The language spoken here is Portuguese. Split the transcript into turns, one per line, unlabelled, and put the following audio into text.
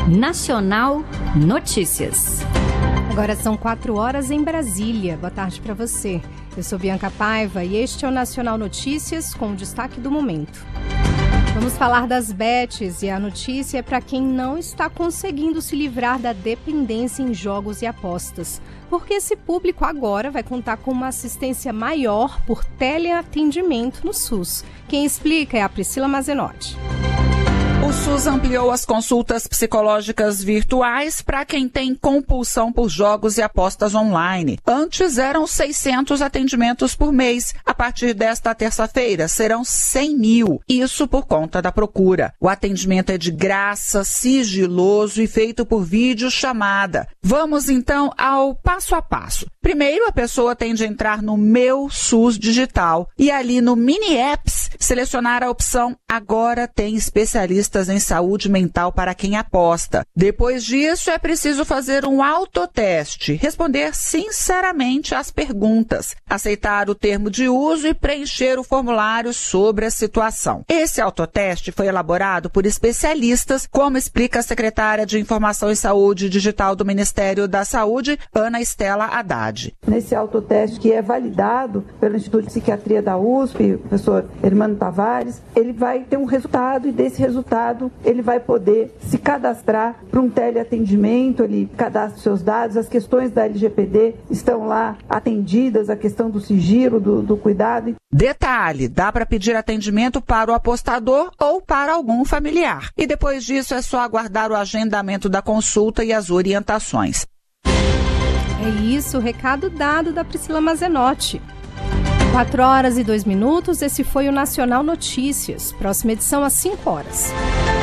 Nacional Notícias.
Agora são 4h em Brasília. Boa tarde para você. Eu sou Bianca Paiva e este é o Nacional Notícias com o destaque do momento. Vamos falar das bets e a notícia é para quem não está conseguindo se livrar da dependência em jogos e apostas. Porque esse público agora vai contar com uma assistência maior por teleatendimento no SUS. Quem explica é a Priscila Mazenotti.
O SUS ampliou as consultas psicológicas virtuais para quem tem compulsão por jogos e apostas online. Antes eram 600 atendimentos por mês. A partir desta terça-feira serão 100 mil. Isso por conta da procura. O atendimento é de graça, sigiloso e feito por videochamada. Vamos então ao passo a passo. Primeiro, a pessoa tem de entrar no Meu SUS Digital e ali no Mini Apps selecionar a opção Agora tem especialistas em saúde mental para quem aposta. Depois disso, é preciso fazer um autoteste, responder sinceramente às perguntas, aceitar o termo de uso e preencher o formulário sobre a situação. Esse autoteste foi elaborado por especialistas, como explica a secretária de Informação e Saúde Digital do Ministério da Saúde, Ana Estela Haddad.
Nesse autoteste, que é validado pelo Instituto de Psiquiatria da USP, o professor Hermano Tavares, ele vai ter um resultado e desse resultado ele vai poder se cadastrar para um teleatendimento, ele cadastra seus dados, as questões da LGPD estão lá atendidas, a questão do sigilo, do cuidado.
Detalhe, dá para pedir atendimento para o apostador ou para algum familiar. E depois disso é só aguardar o agendamento da consulta e as orientações.
É isso, o recado dado da Priscila Mazenotti. 4h02, esse foi o Nacional Notícias. Próxima edição às 5h.